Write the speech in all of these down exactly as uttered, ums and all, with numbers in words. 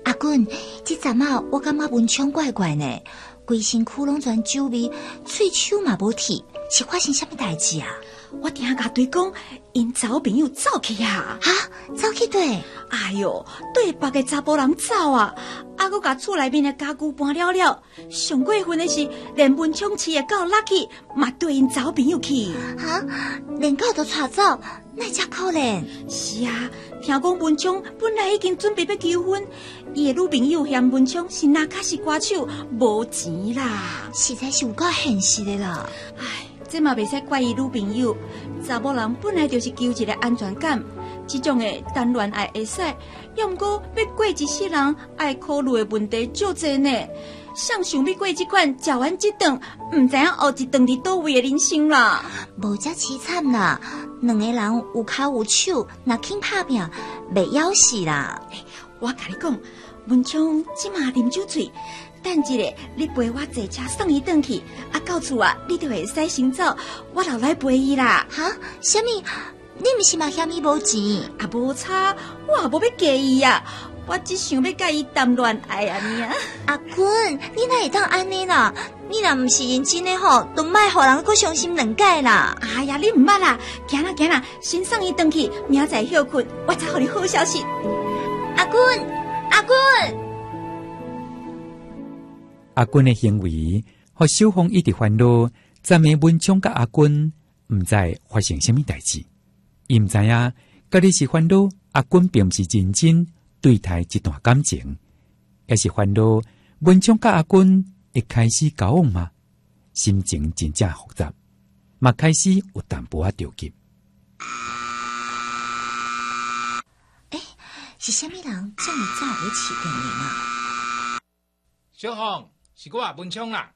阿君，这阵啊，我感觉文昌怪怪呢，规身躯拢全酒味，喙手嘛无剃，是发生什么代志啊？ 我听阿对讲，因查某朋友走去啊！ 哈，走去对？ 哎哟，对别个查甫人走啊！啊，佮甲厝内面的家具搬了了。上过分的是，连文昌市的狗拉去，嘛对因查某朋友去。 哈，连狗都带走，那才可怜。 是啊，听讲文昌本来已经准备要求婚，伊的女朋友嫌文昌是哪卡是歌手，无钱啦， 实在是有够现实的啦。 唉。这嘛袂使怪伊女朋友，查某人本来就是求一个安全感，这种的单恋爱会使，要毋过要过一世人爱考虑的问题足侪呢。想想要过这款食完这顿，唔知影后一顿伫倒位的人生啦。 无遮凄惨啦，两个人有脚有手，若肯拍拼，袂夭死啦。 欸、我甲你讲，文昌即马啉酒醉。等一下，你陪我坐车送伊转去，啊，到厝啊，你就会使先走，我留来陪伊啦。 哈？什么？你毋是嘛嫌伊无钱？ 啊，无差，我也无要嫁伊啊，我只想要甲伊谈恋爱啊尔。 阿君，你哪会当安尼啦？你若毋是认真的吼，都莫互人搁伤心两解啦。 哎呀，你毋捌啦，行啦行啦，先送伊转去，明仔休困，我再互你好消息。 阿君，阿君。 阿君的行为，互小凤一直烦恼。昨暝文昌甲阿君毋知发生什么代志，伊毋知影，家己是烦恼阿君并毋是认真对待一段感情，也是烦恼文昌甲阿君一开始交往嘛，心情真正复杂，嘛开始有淡薄仔着急。 诶，是什么人这么早就起电铃啊？ 小凤。是我文昌啦。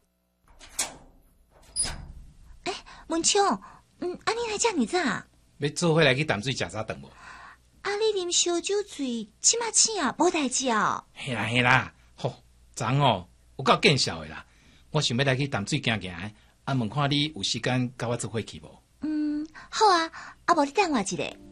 哎，文昌，嗯，啊，你来这么早？ 要做伙来去淡水食早顿无？ 啊，你啉烧酒醉，即马醒啊，无代志哦。 嘿啦嘿啦，吼，昨哦有够见笑的啦。我想要来去淡水行行，啊，问看你有时间甲我做伙去无？ 嗯，好啊，啊，无你等我一下。